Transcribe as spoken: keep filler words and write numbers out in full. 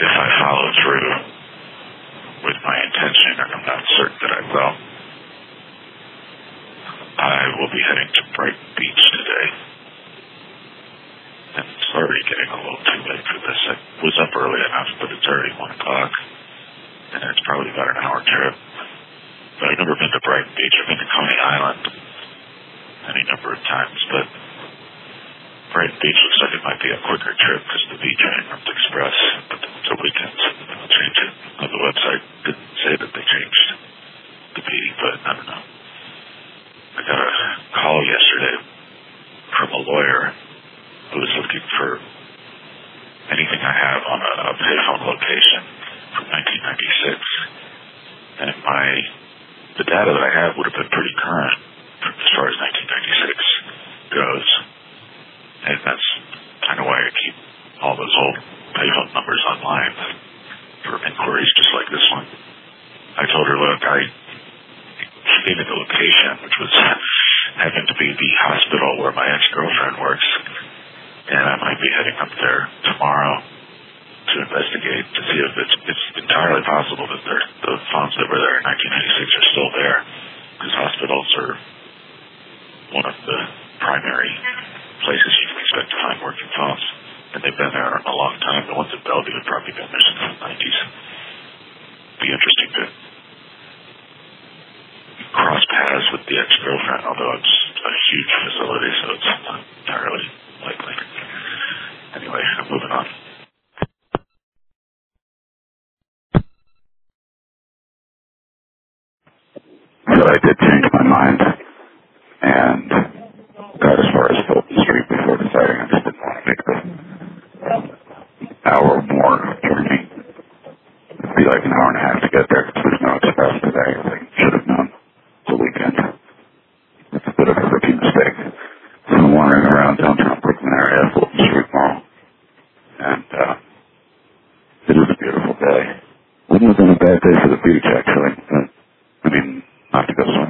if I follow through with my intention, and I'm not certain that I will, I will be heading to Brighton Beach today. And it's already getting a little too late for this. I was up early enough, but it's already one o'clock, and it's probably about an hour trip. But I've never been to Brighton Beach. I've been to Coney Island any number of times, but Brighton Beach looks like it might be a quicker trip because the V train runs express, but it's a weekend, so they'll change it. On the website didn't say that they changed the P, but I don't know. I got a call yesterday from a lawyer who was looking for anything I have on a, a payphone location from nineteen ninety-six, and my the data that I have would have been pretty current as far as nineteen ninety-six goes. And that's kind of why I keep all those old payphone numbers online for inquiries just like this one. I told her, look, I gave me the location, which was happened to be the hospital where my ex-girlfriend works, and I might be heading up there tomorrow to investigate to see if it's, it's entirely possible that the phones that were there in nineteen ninety-six are still there, because hospitals are one of the primary places you can expect to find working phones, and they've been there a long time. The ones at Bellevue have probably been there since the nineties. Be interesting to cross paths with the ex-girlfriend, although it's a huge facility, so it's not entirely likely. Anyway, I'm moving on. But I did change my mind and got as far as Fulton Street before deciding I just didn't want to make the hour or more journey. It'd be like an hour and a half to get there because there's no express today. I should have known. It's a weekend. It's a bit of a rookie mistake. So I'm wandering around downtown Brooklyn area, Fulton Street Mall, and uh, it is a beautiful day. Wouldn't have been a bad day for the beach, actually. But, I mean, not to go swimming.